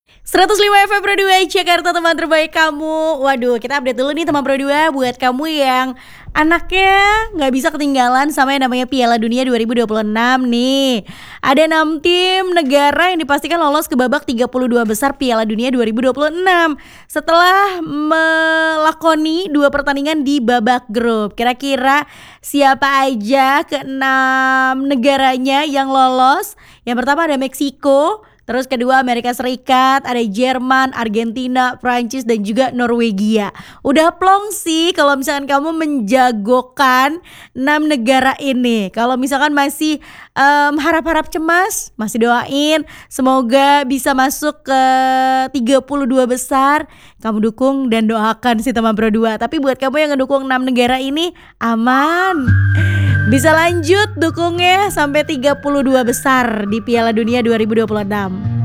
105 FM Pro 2 Jakarta, teman terbaik kamu. Waduh, kita update dulu nih teman Pro 2 buat kamu yang anaknya nggak bisa ketinggalan sama yang namanya Piala Dunia 2026 nih. Ada 6 tim negara yang dipastikan lolos ke babak 32 besar Piala Dunia 2026 setelah melakoni 2 pertandingan di babak grup. Kira-kira siapa aja ke-6 negaranya yang lolos? Yang pertama ada Meksiko. Terus kedua Amerika Serikat, ada Jerman, Argentina, Prancis dan juga Norwegia. Udah plong sih kalau misalkan kamu menjagokan 6 negara ini. Kalau misalkan masih harap-harap cemas, masih doain semoga bisa masuk ke 32 besar. Kamu dukung dan doakan sih teman Pro 2. Tapi buat kamu yang ngedukung 6 negara ini aman. Bisa lanjut dukungnya sampai 32 besar di Piala Dunia 2026.